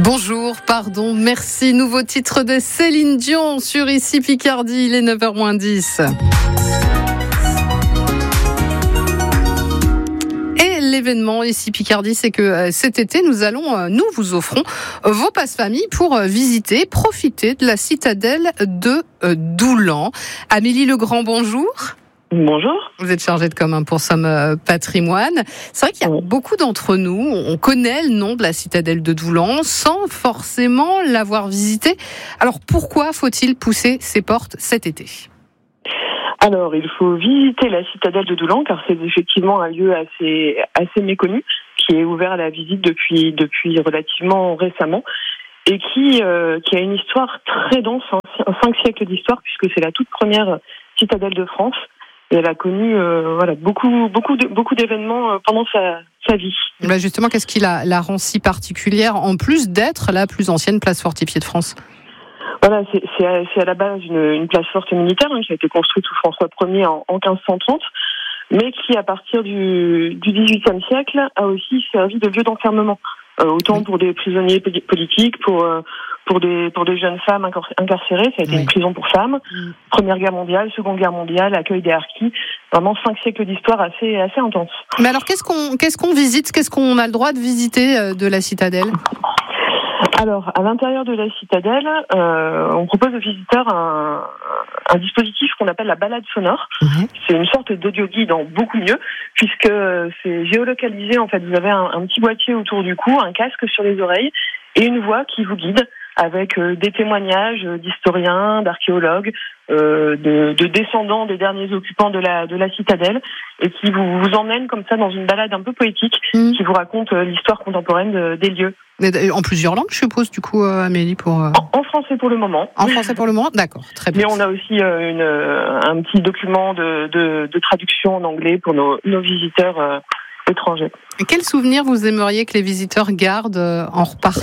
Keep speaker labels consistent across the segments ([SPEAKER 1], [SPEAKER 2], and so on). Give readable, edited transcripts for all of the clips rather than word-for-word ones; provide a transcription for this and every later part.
[SPEAKER 1] Bonjour, pardon, merci. Nouveau titre de Céline Dion sur Ici Picardie, il est 9h moins 10. L'événement Ici Picardie, c'est que cet été, nous vous offrons vos passe-famille pour visiter, profiter de la citadelle de Doulan. Amélie Legrand, bonjour.
[SPEAKER 2] Bonjour.
[SPEAKER 1] Vous êtes chargée de com pour Somme Patrimoine. C'est vrai qu'il y a beaucoup d'entre nous, on connaît le nom de la citadelle de Doulan sans forcément l'avoir visitée. Alors pourquoi faut-il pousser ses portes cet été ?
[SPEAKER 2] Alors, il faut visiter la citadelle de Doulan car c'est effectivement un lieu assez méconnu qui est ouvert à la visite depuis relativement récemment et qui a une histoire très dense, 5 siècles d'histoire puisque c'est la toute première citadelle de France et elle a connu beaucoup d'événements pendant sa vie.
[SPEAKER 1] Bah justement, qu'est-ce qui la rend si particulière en plus d'être la plus ancienne place fortifiée de France ?
[SPEAKER 2] Voilà, c'est à la base une place forte militaire qui a été construite sous François Ier en 1530, mais qui, à partir du XVIIIe siècle, a aussi servi de lieu d'enfermement, autant pour des prisonniers politiques, pour des jeunes femmes incarcérées. Ça a été une prison pour femmes. Première Guerre mondiale, Seconde Guerre mondiale, accueil des harkis. Vraiment 5 siècles d'histoire assez intense.
[SPEAKER 1] Mais alors, qu'est-ce qu'on visite ? Qu'est-ce qu'on a le droit de visiter de la citadelle ?
[SPEAKER 2] Alors, à l'intérieur de la citadelle, on propose aux visiteurs un dispositif qu'on appelle la balade sonore. C'est une sorte d'audio-guide en beaucoup mieux, puisque c'est géolocalisé. En fait, vous avez un petit boîtier autour du cou, un casque sur les oreilles et une voix qui vous guide avec des témoignages d'historiens, d'archéologues, de descendants des derniers occupants de la citadelle et qui vous emmène comme ça dans une balade un peu poétique qui vous raconte l'histoire contemporaine des lieux.
[SPEAKER 1] En plusieurs langues, je suppose, du coup, Amélie, pour...
[SPEAKER 2] En français pour le moment.
[SPEAKER 1] En français pour le moment, d'accord, très bien.
[SPEAKER 2] Mais on a aussi un petit document de traduction en anglais pour nos visiteurs étrangers.
[SPEAKER 1] Et quel souvenir vous aimeriez que les visiteurs gardent en repartant ?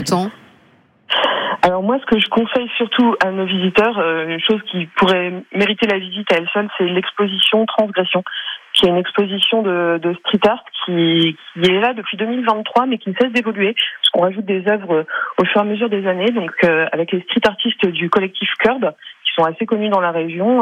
[SPEAKER 2] Alors moi, ce que je conseille surtout à nos visiteurs, une chose qui pourrait mériter la visite à elle seule, c'est l'exposition Transgression, qui est une exposition de street art qui est là depuis 2023, mais qui ne cesse d'évoluer, parce qu'on rajoute des œuvres au fur et à mesure des années, donc avec les street artistes du collectif Curb, qui sont assez connus dans la région.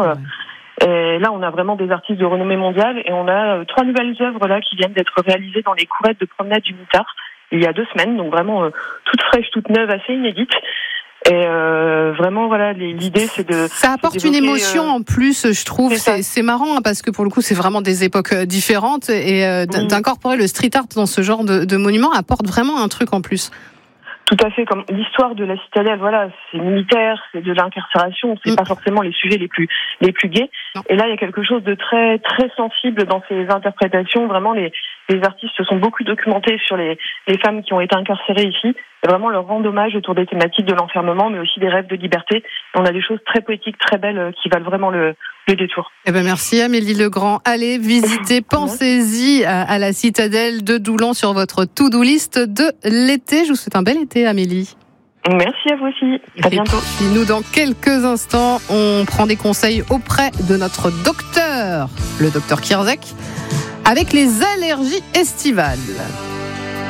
[SPEAKER 2] Et là, on a vraiment des artistes de renommée mondiale, et on a 3 nouvelles œuvres là qui viennent d'être réalisées dans les courettes de promenade du Mitard, il y a 2 semaines, donc vraiment toute fraîche, toute neuve, assez inédite. Et vraiment, voilà, l'idée, c'est de...
[SPEAKER 1] Ça apporte une émotion en plus, je trouve. C'est marrant, parce que pour le coup, c'est vraiment des époques différentes. Et d'incorporer le street art dans ce genre de monument apporte vraiment un truc en plus.
[SPEAKER 2] Tout à fait, comme l'histoire de la citadelle, voilà, c'est militaire, c'est de l'incarcération, c'est pas forcément les sujets les plus gais. Non. Et là, il y a quelque chose de très très sensible dans ces interprétations. Vraiment, les artistes se sont beaucoup documentés sur les femmes qui ont été incarcérées ici, et vraiment leur rendre hommage autour des thématiques de l'enfermement, mais aussi des rêves de liberté. Et on a des choses très poétiques, très belles, qui valent vraiment le détour.
[SPEAKER 1] Eh ben merci Amélie Legrand. Allez visiter, pensez-y à la citadelle de Doulan sur votre to-do list de l'été. Je vous souhaite un bel été, Amélie.
[SPEAKER 2] Merci à vous aussi. À bientôt.
[SPEAKER 1] Et puis nous, dans quelques instants, on prend des conseils auprès de notre docteur, le docteur Kierzek, avec les allergies estivales.